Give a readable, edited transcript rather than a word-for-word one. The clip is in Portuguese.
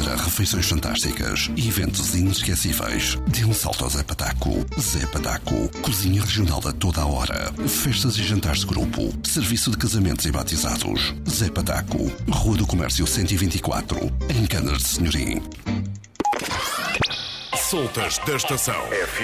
Para refeições fantásticas e eventos inesquecíveis, dê um salto ao Zé Pataco. Zé Pataco, cozinha regional a toda a hora. Festas e jantares de grupo. Serviço de casamentos e batizados. Zé Pataco, Rua do Comércio 124, em Canas de Senhorim. Soltas da Estação.